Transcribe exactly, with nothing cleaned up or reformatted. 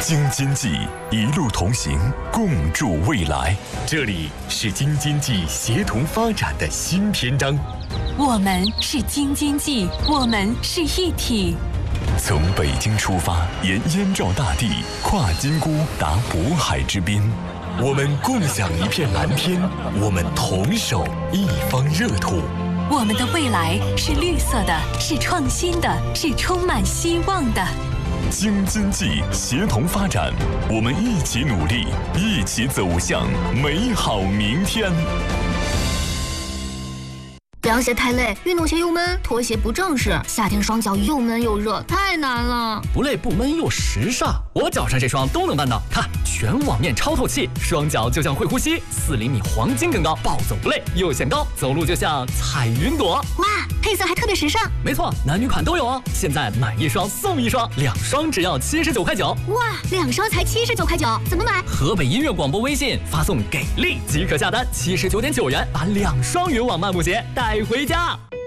京津冀一路同行，共筑未来。这里是京津冀协同发展的新篇章。 我们是京津冀，我们是一体。 从北京出发，沿燕赵大地，跨金沽达渤海之滨。我们共享一片蓝天，我们同守一方热土。 我们的未来是绿色的，是创新的，是充满希望的。 京津冀协同发展，我们一起努力，一起走向美好明天。 凉鞋太累，运动鞋又闷，拖鞋不正式，夏天双脚又闷又热，太难了。 不累不闷又时尚，我脚上这双都能办到。看，全网面超透气，双脚就像会呼吸，四厘米黄金更高，暴走不累又显高，走路就像踩云朵。 哇，配色还特别时尚。 没错，男女款都有哦。现在买一双送一双，两双只要七十九块九。 哇，两双才七十九块九，怎么买？ 河北音乐广播微信发送给力即可下单，七十九点九元把两双云网漫步鞋带回家。